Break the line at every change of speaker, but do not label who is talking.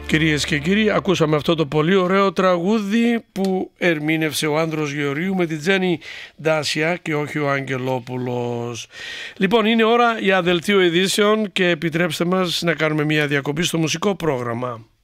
Κυρίες και κύριοι, ακούσαμε αυτό το πολύ ωραίο τραγούδι που ερμήνευσε ο Άνδρος Γεωργίου με την Τζέννη Ντάσια και όχι ο Αγγελόπουλος. Λοιπόν, είναι ώρα για δελτίο ειδήσεων και επιτρέψτε μας να κάνουμε μια διακοπή στο μουσικό πρόγραμμα.